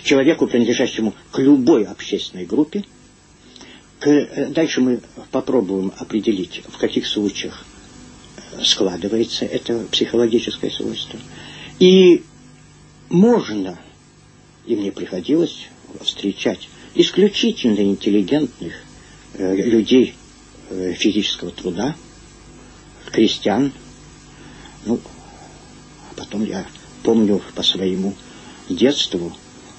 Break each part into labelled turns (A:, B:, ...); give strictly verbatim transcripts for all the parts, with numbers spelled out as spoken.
A: человеку, принадлежащему к любой общественной группе. К, дальше мы попробуем определить, в каких случаях складывается это психологическое свойство. И можно, и мне приходилось встречать исключительно интеллигентных э, людей э, физического труда, крестьян. Ну, а потом я помню по своему детству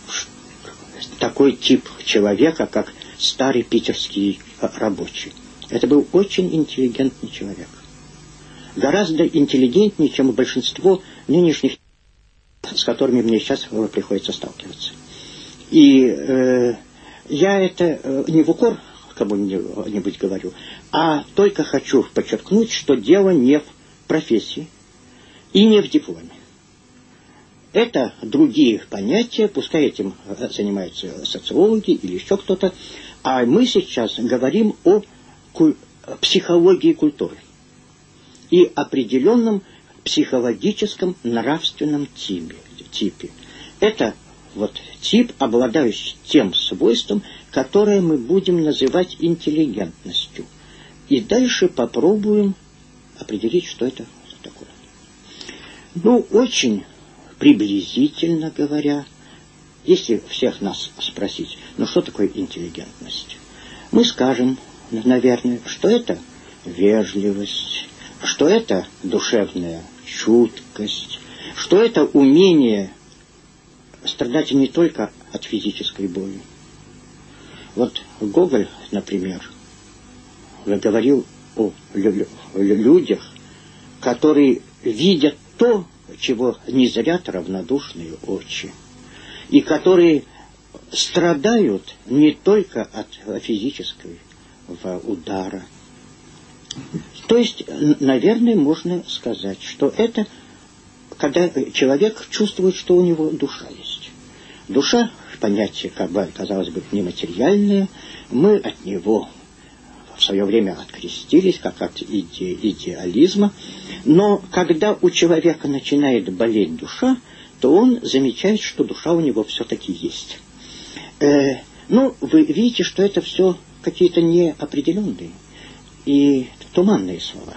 A: такой тип человека, как старый питерский рабочий. Это был очень интеллигентный человек. Гораздо интеллигентнее, чем большинство нынешних, с которыми мне сейчас приходится сталкиваться. И э, я это э, не в укор кому-нибудь говорю, а только хочу подчеркнуть, что дело не в профессии и не в дипломе. Это другие понятия, пускай этим занимаются социологи или еще кто-то, а мы сейчас говорим о куль- психологии культуры и определенном психологическом нравственном типе. типе. Это вот тип, обладающий тем свойством, которое мы будем называть интеллигентностью. И дальше попробуем определить, что это такое. Ну, очень приблизительно говоря, если всех нас спросить, ну что такое интеллигентность, мы скажем, наверное, что это вежливость, что это душевная чуткость, что это умение страдать не только от физической боли. Вот Гоголь, например, говорил о людях, которые видят то, чего не зрят равнодушные очи, и которые страдают не только от физического удара. То есть, наверное, можно сказать, что это когда человек чувствует, что у него душа есть. Душа, понятие, как бы, казалось бы, нематериальное, мы от него в свое время открестились, как от иде, идеализма. Но когда у человека начинает болеть душа, то он замечает, что душа у него все-таки есть. Э, ну, вы видите, что это все какие-то неопределенные и туманные слова.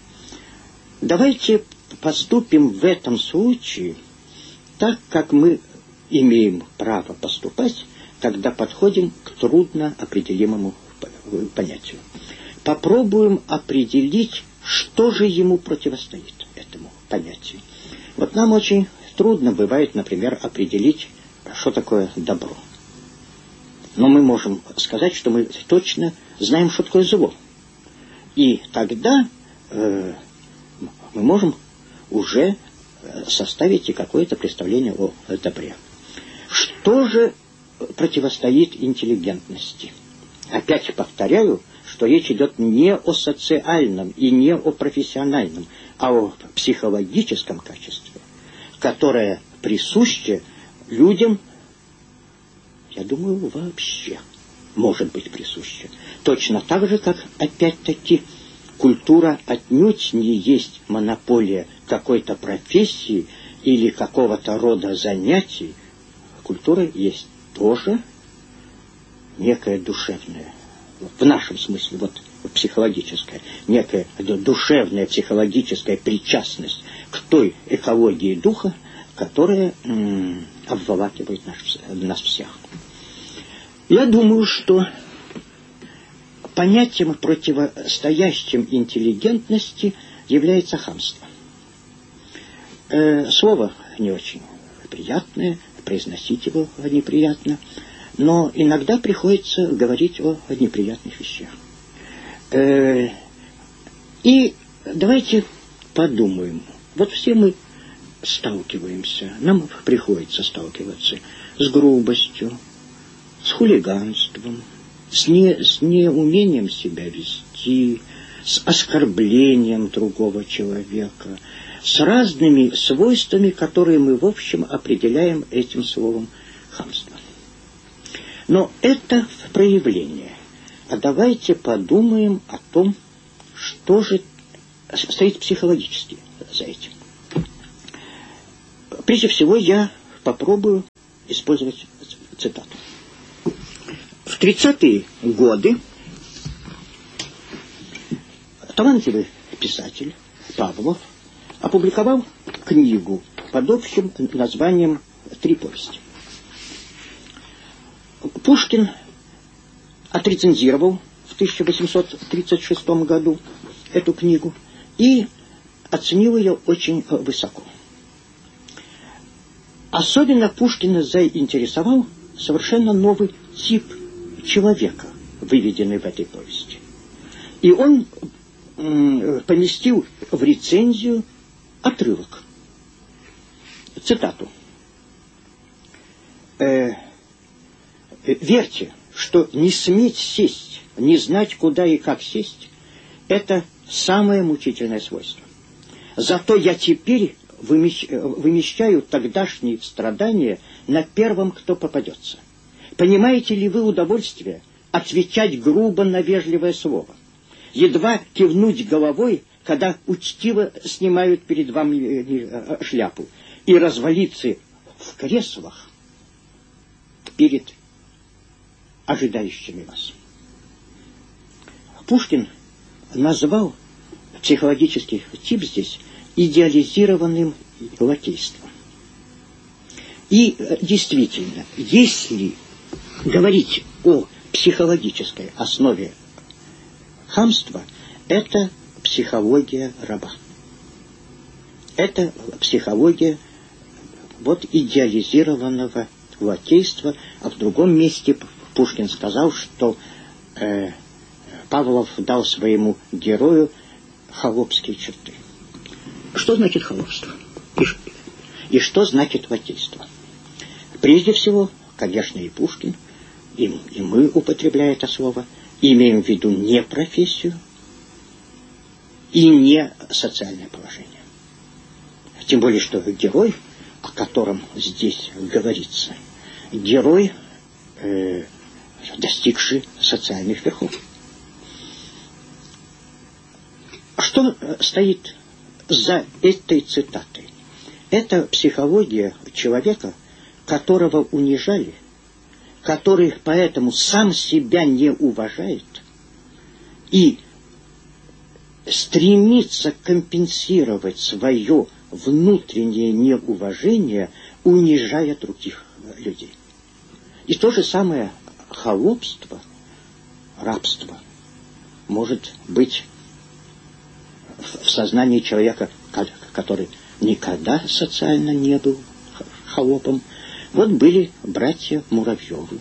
A: Давайте поступим в этом случае так, как мы имеем право поступать, когда подходим к трудно определимому понятию. Попробуем определить, что же ему противостоит этому понятию. Вот нам очень трудно бывает, например, определить, что такое добро. Но мы можем сказать, что мы точно знаем, что такое зло. И тогда э, мы можем уже составить и какое-то представление о добре. Что же противостоит интеллигентности? Опять повторяю, что речь идет не о социальном и не о профессиональном, а о психологическом качестве, которое присуще людям, я думаю, вообще может быть присуще. Точно так же, как, опять-таки, культура отнюдь не есть монополия какой-то профессии или какого-то рода занятий. Культура есть тоже некая душевная, в нашем смысле, вот психологическая, некая душевная психологическая причастность к той экологии духа, которая м- обволакивает наш, нас всех. Я думаю, что понятием, противостоящим интеллигентности, является хамство. Э, слово не очень приятное, произносить его неприятно, но иногда приходится говорить о неприятных вещах. Э, и давайте подумаем. Вот все мы сталкиваемся, нам приходится сталкиваться с грубостью, с хулиганством, с, не, с неумением себя вести, с оскорблением другого человека, с разными свойствами, которые мы, в общем, определяем этим словом хамство. Но это проявление. А давайте подумаем о том, что же стоит психологически за этим. Прежде всего, я попробую использовать цитату. В тридцатые годы талантливый писатель Павлов опубликовал книгу под общим названием «Три повести». Пушкин отрецензировал в тысяча восемьсот тридцать шестом году эту книгу и оценил ее очень высоко. Особенно Пушкина заинтересовал совершенно новый тип человека, выведенный в этой повести. И он м, поместил в рецензию отрывок. Цитату. Э, «Верьте, что не сметь сесть, не знать, куда и как сесть, это самое мучительное свойство. Зато я теперь вымещаю тогдашние страдания на первом, кто попадется. Понимаете ли вы удовольствие отвечать грубо на вежливое слово, едва кивнуть головой, когда учтиво снимают перед вами шляпу, и развалиться в креслах перед ожидающими вас?» Пушкин назвал психологический тип здесь идеализированным лакейством. И действительно, если говорить о психологической основе хамства, это психология раба. Это психология вот идеализированного лакейства, а в другом месте Пушкин сказал, что э, Павлов дал своему герою холопские черты. Что значит холопство? И, и что значит лакейство? Прежде всего, конечно, и Пушкин, и, и мы, употребляя это слово, имеем в виду не профессию и не социальное положение. Тем более, что герой, о котором здесь говорится, герой, э, достигший социальных верхов. Что стоит за этой цитатой? Это психология человека, которого унижали, который поэтому сам себя не уважает и стремится компенсировать свое внутреннее неуважение, унижая других людей. И то же самое холопство, рабство может быть в сознании человека, который никогда социально не был холопом. Вот были братья Муравьевы.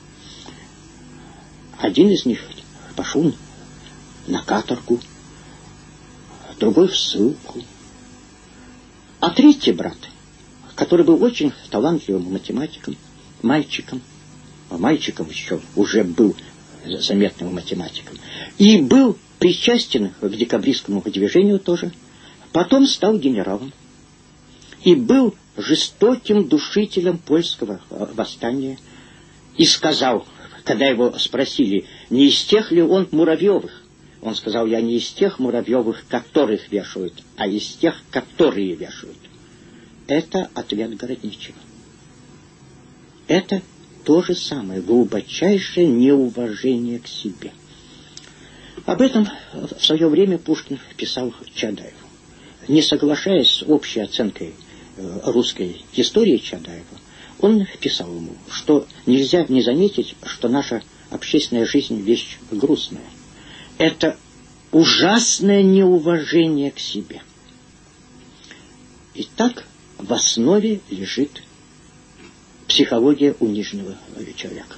A: Один из них пошел на каторгу, другой в ссылку. А третий брат, который был очень талантливым математиком, мальчиком, а мальчиком еще уже был заметным математиком, и был причастен к декабристскому движению тоже, потом стал генералом и был жестоким душителем польского восстания, и сказал, когда его спросили, не из тех ли он Муравьевых, он сказал: я не из тех Муравьевых, которых вешают, а из тех, которые вешают. Это ответ Городничего. Это то же самое, глубочайшее неуважение к себе. Об этом в свое время Пушкин писал Чадаеву. Не соглашаясь с общей оценкой русской истории Чадаева, он писал ему, что нельзя не заметить, что наша общественная жизнь вещь грустная. Это ужасное неуважение к себе. Итак, в основе лежит психология униженного человека.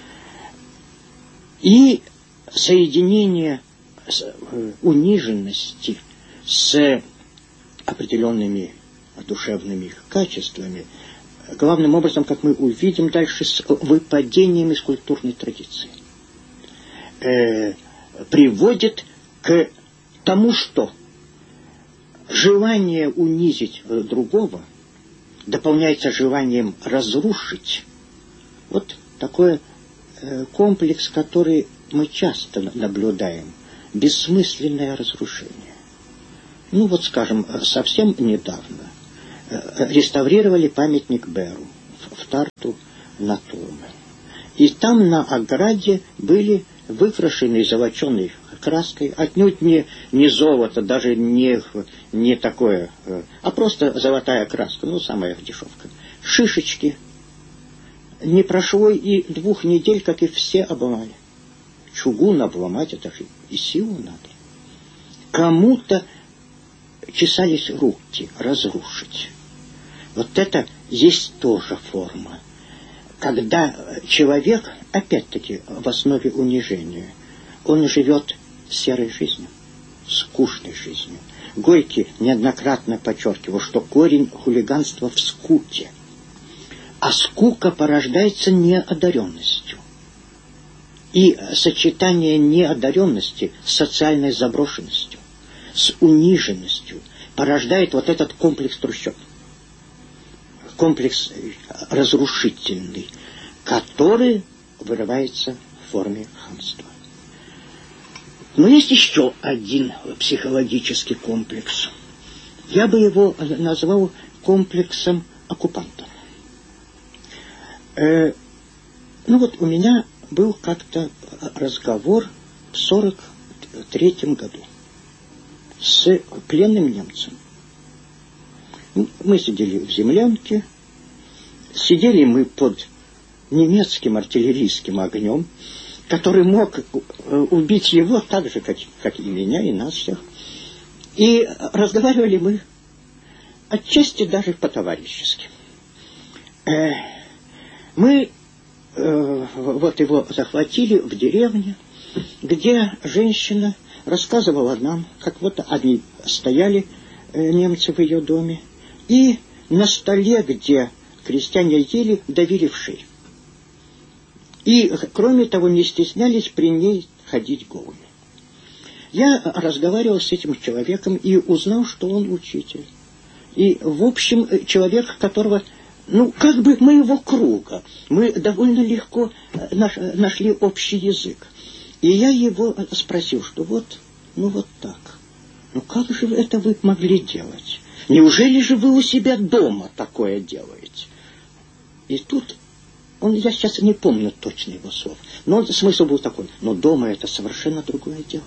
A: И соединение униженности с определенными душевными качествами, главным образом, как мы увидим дальше, с выпадением из культурной традиции, э, приводит к тому, что желание унизить другого дополняется желанием разрушить. Вот такой э, комплекс, который мы часто наблюдаем. Бессмысленное разрушение. Ну вот, скажем, совсем недавно э, реставрировали памятник Беру в Тарту, натуры. И там на ограде были выкрашены золоченой краской, отнюдь не, не золото, даже не, не такое, а просто золотая краска, ну, самая дешевка. Шишечки. Не прошло и двух недель, как их все обломали. Чугун обломать, это же и силу надо. Кому-то чесались руки разрушить. Вот это есть тоже форма. Когда человек, опять-таки, в основе унижения, он живет серой жизнью, скучной жизнью. Горький неоднократно подчеркивал, что корень хулиганства в скуке. А скука порождается неодаренностью. И сочетание неодаренности с социальной заброшенностью, с униженностью порождает вот этот комплекс трущоб. Комплекс разрушительный, который вырывается в форме хамства. Но есть еще один психологический комплекс. Я бы его назвал комплексом оккупанта. Э, ну вот у меня был как-то разговор в сорок третьем году с пленным немцем. Мы сидели в землянке, сидели мы под немецким артиллерийским огнем, который мог убить его так же, как, как и меня, и нас всех. И разговаривали мы отчасти даже по-товарищески. Э, мы э, вот его захватили в деревне, где женщина рассказывала нам, как вот они стояли, э, немцы в ее доме, и на столе, где крестьяне ели, давили в шею. И, кроме того, не стеснялись при ней ходить голыми. Я разговаривал с этим человеком и узнал, что он учитель. И, в общем, человек, которого, ну, как бы моего круга. Мы довольно легко наш, нашли общий язык. И я его спросил, что вот, ну вот так. Ну как же это вы могли делать? Неужели же вы у себя дома такое делаете? И тут, он, я сейчас не помню точно его слов, но смысл был такой: но дома это совершенно другое дело.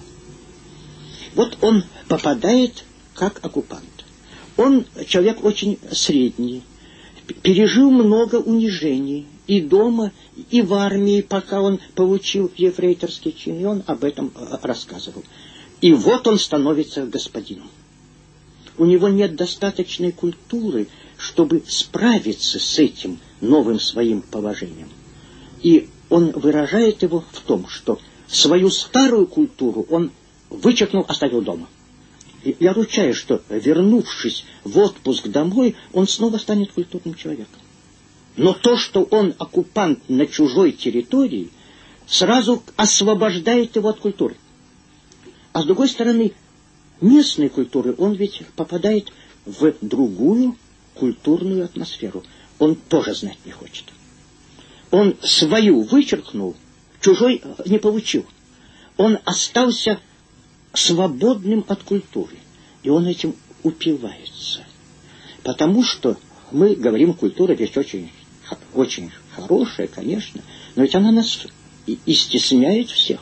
A: Вот он попадает как оккупант. Он человек очень средний, пережил много унижений и дома, и в армии, пока он получил ефрейторский чин, и он об этом рассказывал. И вот он становится господином. У него нет достаточной культуры, чтобы справиться с этим новым своим положением. И он выражает его в том, что свою старую культуру он вычеркнул, оставил дома. И я ручаюсь, что, вернувшись в отпуск домой, он снова станет культурным человеком. Но то, что он оккупант на чужой территории, сразу освобождает его от культуры. А с другой стороны, местной культуры он ведь попадает в другую культурную атмосферу. Он тоже знать не хочет. Он свою вычеркнул, чужой не получил. Он остался свободным от культуры. И он этим упивается. Потому что мы говорим, культура ведь очень, очень хорошая, конечно, но ведь она нас и, и стесняет всех.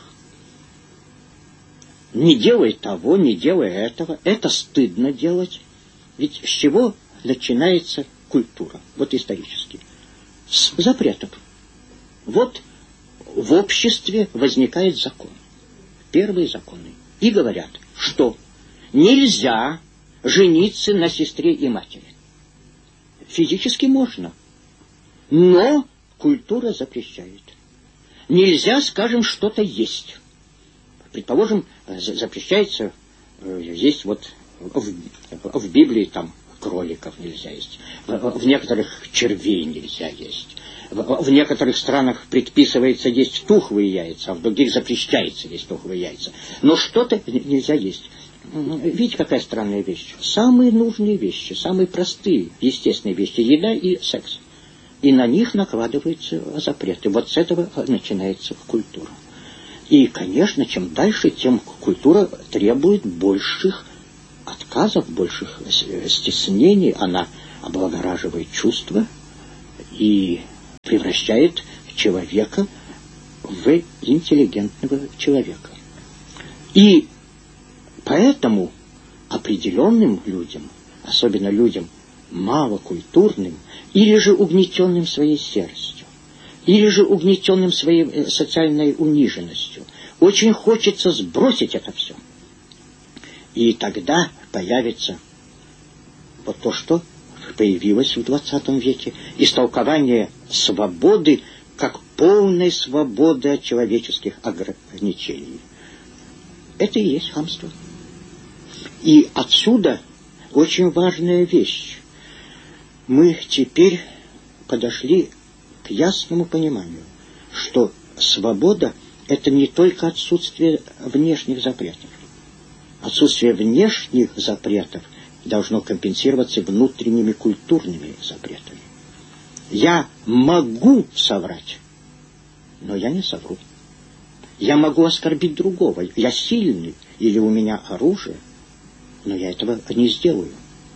A: Не делай того, не делай этого. Это стыдно делать. Ведь с чего начинается культура? Вот исторически. С запретов. Вот в обществе возникает закон. Первые законы. И говорят, что нельзя жениться на сестре и матери. Физически можно. Но культура запрещает. Нельзя, скажем, что-то есть. Предположим, запрещается есть вот в, в Библии там кроликов нельзя есть, в, в некоторых червей нельзя есть, в, в некоторых странах предписывается есть тухлые яйца, а в других запрещается есть тухлые яйца. Но что-то нельзя есть. Видите, какая странная вещь? Самые нужные вещи, самые простые, естественные вещи, еда и секс. И на них накладываются запреты. Вот с этого начинается культура. И, конечно, чем дальше, тем культура требует больших отказов, больших стеснений. Она облагораживает чувства и превращает человека в интеллигентного человека. И поэтому определенным людям, особенно людям малокультурным, или же угнетенным своей серостью, или же угнетенным своей социальной униженностью, очень хочется сбросить это все. И тогда появится вот то, что появилось в двадцатом веке, истолкование свободы как полной свободы от человеческих ограничений. Это и есть хамство. И отсюда очень важная вещь. Мы теперь подошли к ясному пониманию, что свобода — это не только отсутствие внешних запретов. Отсутствие внешних запретов должно компенсироваться внутренними культурными запретами. Я могу соврать, но я не совру. Я могу оскорбить другого. Я сильный, или у меня оружие, но я этого не сделаю.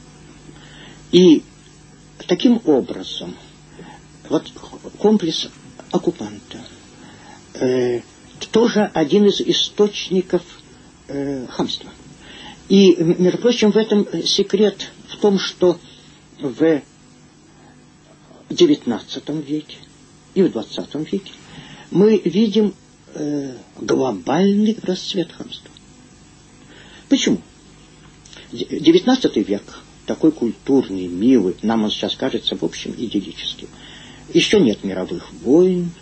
A: И таким образом, вот комплекс оккупанта э, тоже один из источников э, хамства. И, между прочим, в этом секрет в том, что в девятнадцатом веке и в двадцатом веке мы видим э, глобальный расцвет хамства. Почему? девятнадцатый век, такой культурный, милый, нам он сейчас кажется, в общем, идиллическим. Еще нет мировых войн.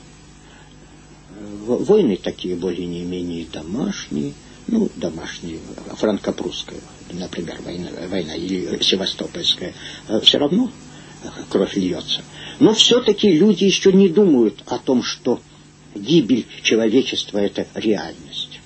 A: Войны такие более-менее домашние. Ну, домашние, франко-прусская, например, война, война или севастопольская. Все равно кровь льется. Но все-таки люди еще не думают о том, что гибель человечества — это реальность.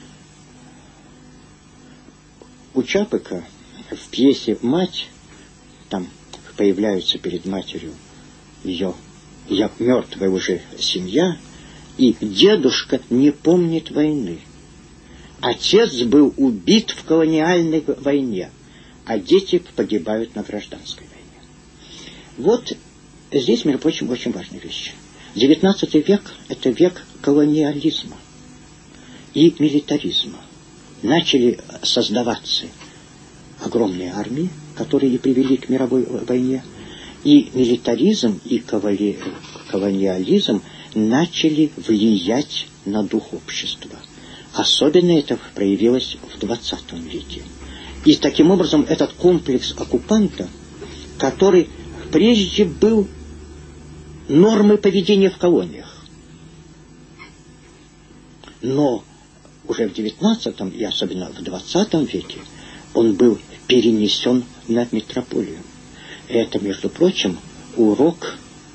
A: У Чапыка в пьесе «Мать», там появляется перед матерью ее «Я мертвая уже семья», и дедушка не помнит войны. Отец был убит в колониальной войне, а дети погибают на гражданской войне. Вот здесь, между прочим, очень важная вещь. девятнадцатый век — это век колониализма и милитаризма. Начали создаваться огромные армии, которые и привели к мировой войне. И милитаризм, и колониализм начали влиять на дух общества. Особенно это проявилось в двадцатом веке. И таким образом этот комплекс оккупанта, который прежде был нормой поведения в колониях, но уже в девятнадцатом и особенно в двадцатом веке он был перенесен на метрополию. Это, между прочим, урок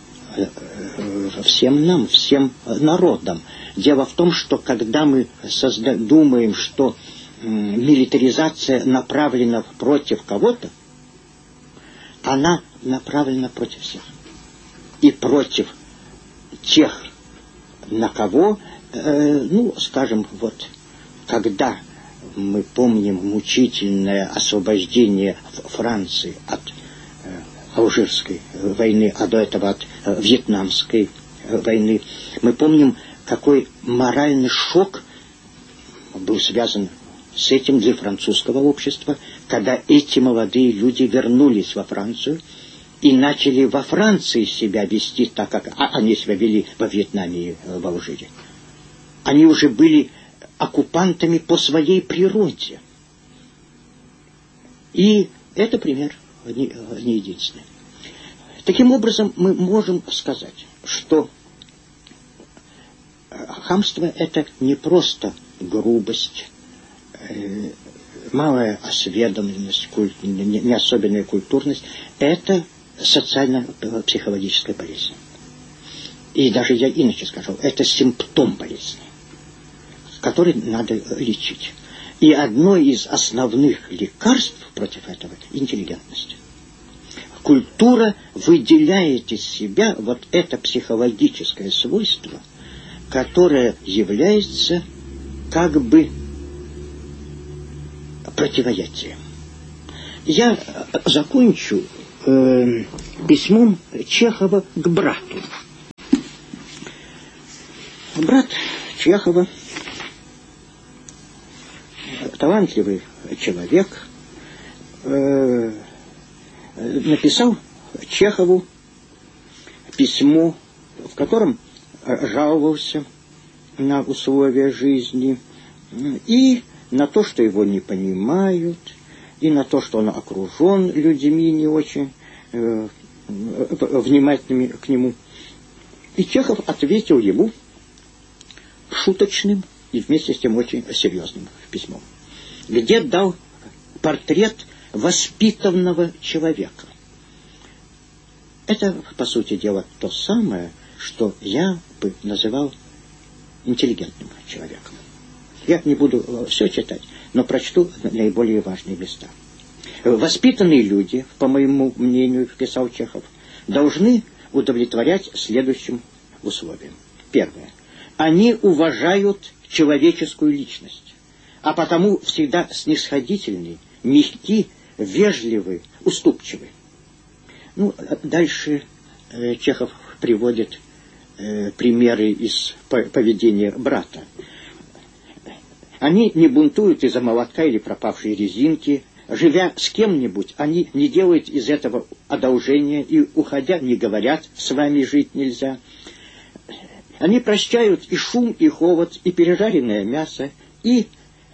A: всем нам, всем народам. Дело в том, что когда мы созда- думаем, что м, милитаризация направлена против кого-то, она направлена против всех. И против тех, на кого, э, ну, скажем, вот, когда мы помним мучительное освобождение Франции от э, Алжирской войны, а до этого от э, Вьетнамской э, войны, мы помним, какой моральный шок был связан с этим для французского общества, когда эти молодые люди вернулись во Францию и начали во Франции себя вести так, как они себя вели во Вьетнаме и в Алжире. Они уже были оккупантами по своей природе. И это пример не, не единственный. Таким образом, мы можем сказать, что хамство — это не просто грубость, э, малая осведомленность, куль... не, не особенная культурность. Это социально-психологическая болезнь. И даже я иначе скажу, это симптом болезни, который надо лечить. И одно из основных лекарств против этого — интеллигентность. Культура выделяет из себя вот это психологическое свойство, которое является как бы противоядием. Я закончу э, письмом Чехова к брату. Брат Чехова, талантливый человек, э, написал Чехову письмо, в котором жаловался на условия жизни и на то, что его не понимают, и на то, что он окружен людьми не очень э, внимательными к нему. И Чехов ответил ему шуточным и вместе с тем очень серьезным письмом, где дал портрет воспитанного человека. Это, по сути дела, то самое, что я бы называл интеллигентным человеком. Я не буду все читать, но прочту наиболее важные места. Воспитанные люди, по моему мнению, писал Чехов, должны удовлетворять следующим условиям. Первое. Они уважают человеческую личность, а потому всегда снисходительны, мягки, вежливы, уступчивы. Ну, дальше э, Чехов приводит э, примеры из поведения брата. Они не бунтуют из-за молотка или пропавшей резинки. Живя с кем-нибудь, они не делают из этого одолжения и, уходя, не говорят «с вами жить нельзя». Они прощают и шум, и холод, и пережаренное мясо, и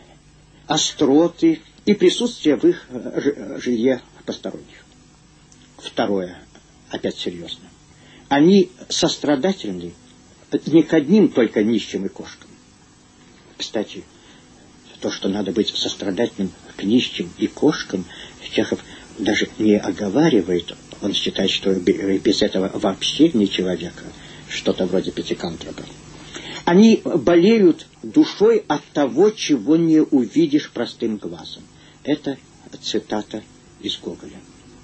A: остроты, и присутствие в их жилье посторонних. Второе, опять серьезно. Они сострадательны не к одним только нищим и кошкам. Кстати, то, что надо быть сострадательным к нищим и кошкам, Чехов даже не оговаривает. Он считает, что без этого вообще не человека, что-то вроде пятикантропа. Они болеют душой от того, чего не увидишь простым глазом. Это цитата из Гоголя.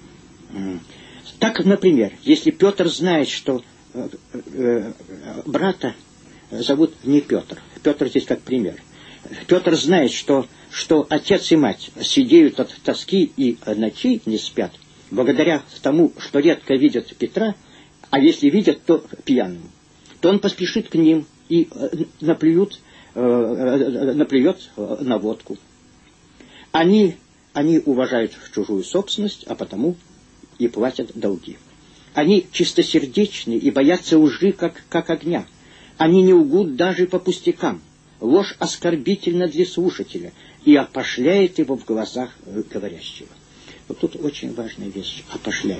A: Так, например, если Петр знает, что э, э, брата зовут не Петр, Петр здесь как пример. Петр знает, что, что отец и мать сидеют от тоски и ночей не спят, благодаря тому, что редко видят Петра, а если видят, то пьяным, то он поспешит к ним и наплюют, э, наплюет на водку. Они, они уважают чужую собственность, а потому и платят долги. Они чистосердечны и боятся лжи, как, как огня. Они не лгут даже по пустякам. Ложь оскорбительна для слушателя и опошляет его в глазах говорящего. Вот тут очень важная вещь — опошляет.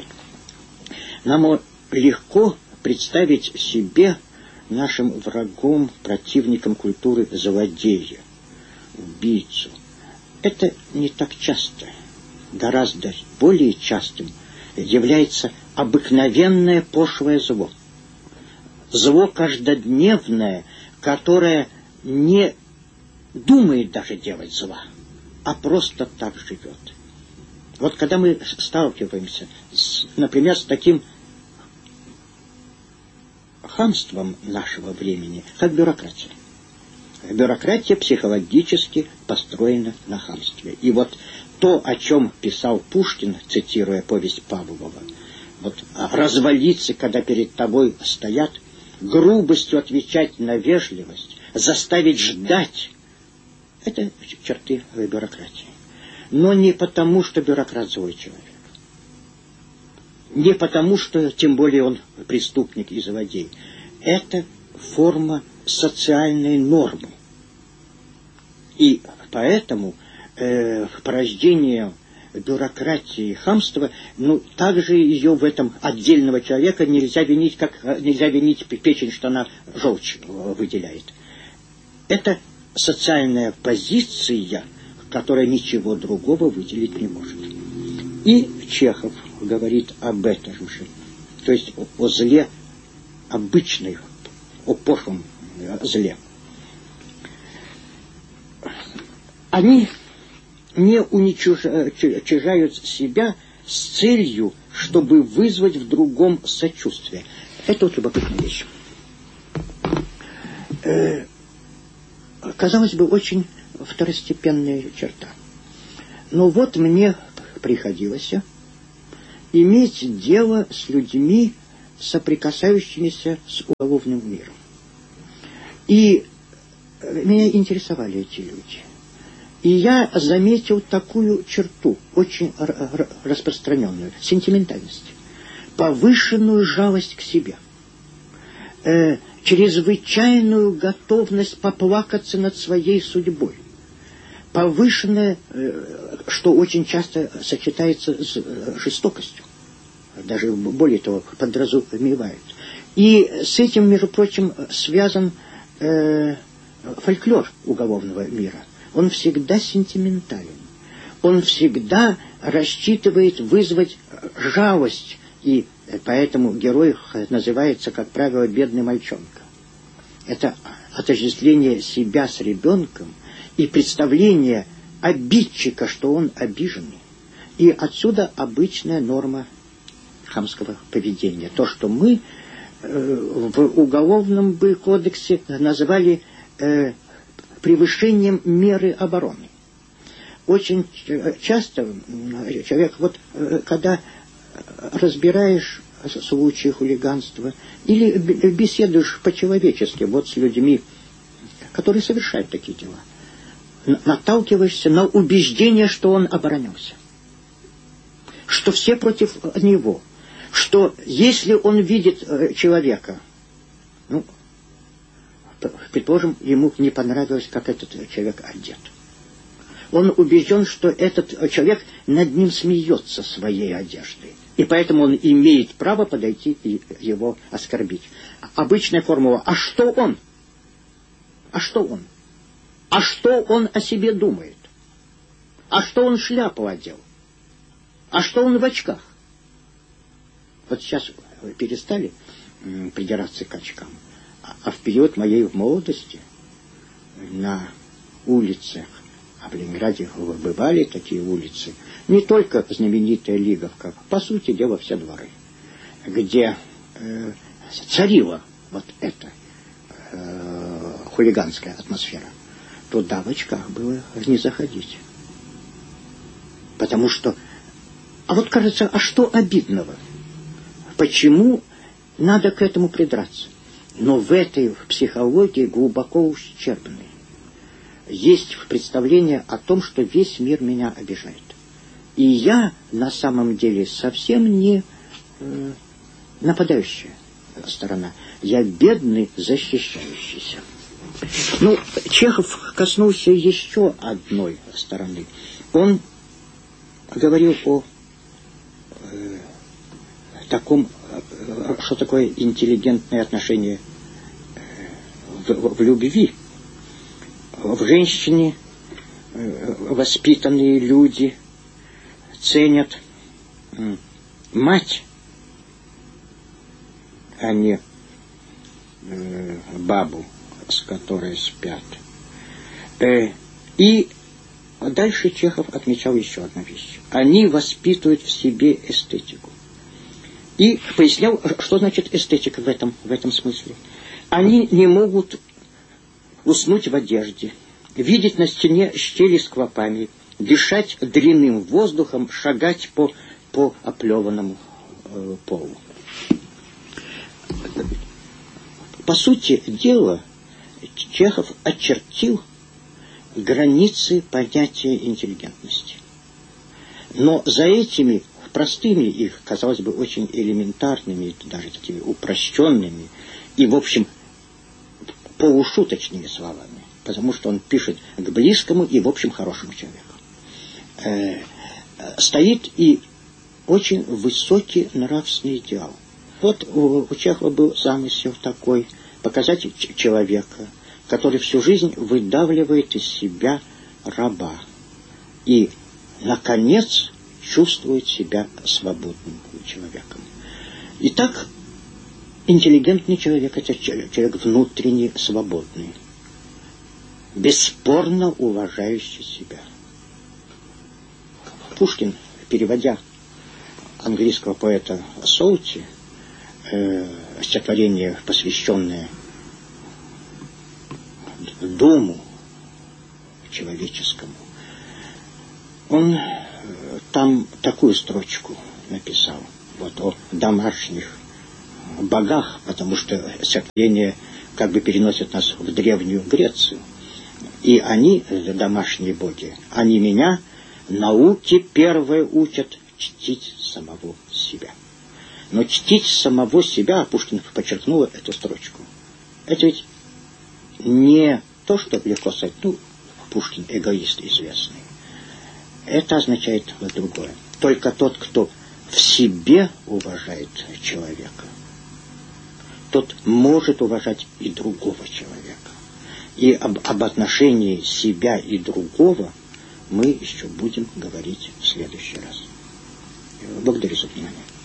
A: Нам легко представить себе нашим врагом, противником культуры злодея, убийцу. Это не так часто. Гораздо более частым является обыкновенное пошлое зло. Зло каждодневное, которое не думает даже делать зла, а просто так живет. Вот когда мы сталкиваемся, с, например, с таким хамством нашего времени, как бюрократия. Бюрократия психологически построена на хамстве. И вот то, о чем писал Пушкин, цитируя повесть Павлова, вот развалиться, когда перед тобой стоят, грубостью отвечать на вежливость, заставить ждать, это черты бюрократии. Но не потому, что бюрократ злой человек. Не потому, что тем более он преступник и злодей. Это форма социальной нормы. И поэтому э, порождение бюрократии и хамства, ну, также ее в этом отдельного человека нельзя винить, как нельзя винить печень, что она желчь выделяет. Это социальная позиция, которая ничего другого выделить не может. И Чехов говорит об этом же. То есть о, о зле обычной, о пошлом зле. Они не уничтожают себя с целью, чтобы вызвать в другом сочувствие. Это вот любопытная вещь. Э, казалось бы, очень второстепенная черта. Но вот мне приходилось иметь дело с людьми, соприкасающимися с уголовным миром. И меня интересовали эти люди. И я заметил такую черту, очень распространенную, сентиментальность, повышенную жалость к себе, э, чрезвычайную готовность поплакаться над своей судьбой, повышенное, э, что очень часто сочетается с жестокостью, даже более того, подразумевает. И с этим, между прочим, связан э, фольклор уголовного мира. Он всегда сентиментален. Он всегда рассчитывает вызвать жалость. И поэтому герой называется, как правило, бедный мальчонка. Это отождествление себя с ребенком и представление обидчика, что он обиженный. И отсюда обычная норма хамского поведения. То, что мы э, в уголовном бы кодексе называли э, превышением меры обороны. Очень часто человек, вот когда разбираешь случаи хулиганства или беседуешь по-человечески вот с людьми, которые совершают такие дела, наталкиваешься на убеждение, что он оборонялся, что все против него, что если он видит человека, ну, предположим, ему не понравилось, как этот человек одет. Он убежден, что этот человек над ним смеется своей одеждой. И поэтому он имеет право подойти и его оскорбить. Обычная формула. А что он? А что он? А что он о себе думает? А что он шляпу одел? А что он в очках? Вот сейчас перестали придираться к очкам. А в период моей молодости на улицах, а в Ленинграде бывали такие улицы, не только знаменитая Лиговка, по сути дела все дворы, где э, царила вот эта э, хулиганская атмосфера, туда в очках было не заходить. Потому что... А вот кажется, а что обидного? Почему надо к этому придраться? Но в этой психологии глубоко ущербной есть представление о том, что весь мир меня обижает. И я на самом деле совсем не э, нападающая сторона. Я бедный, защищающийся. Ну, Чехов коснулся еще одной стороны. Он говорил о э, таком, что такое интеллигентное отношение в, в любви. В женщине воспитанные люди ценят мать, а не бабу, с которой спят. И дальше Чехов отмечал еще одну вещь. Они воспитывают в себе эстетику. И пояснял, что значит эстетика в этом, в этом смысле. Они не могут уснуть в одежде, видеть на стене щели с клопами, дышать дрянным воздухом, шагать по, по оплеванному э, полу. По сути дела, Чехов очертил границы понятия интеллигентности. Но за этими простыми их, казалось бы, очень элементарными, даже такими упрощенными и, в общем, полушуточными словами, потому что он пишет к близкому и, в общем, хорошему человеку. Э, стоит и очень высокий нравственный идеал. Вот у, у Чехова был замысел такой, показать человека, который всю жизнь выдавливает из себя раба и, наконец, чувствует себя свободным человеком. Итак, интеллигентный человек – это человек внутренне свободный, бесспорно уважающий себя. Пушкин, переводя английского поэта Соути, э, стихотворение, посвященное дому человеческому, он э, там такую строчку написал вот, о домашних богах, потому что стихотворение как бы переносят нас в Древнюю Грецию. И они, домашние боги, они меня науке первое учат чтить самого себя. Но чтить самого себя, Пушкин подчеркнул эту строчку, это ведь не то, что легко сказать, ну, Пушкин эгоист известный. Это означает другое. Только тот, кто в себе уважает человека, тот может уважать и другого человека. И об, об отношении себя и другого мы еще будем говорить в следующий раз. Благодарю за внимание.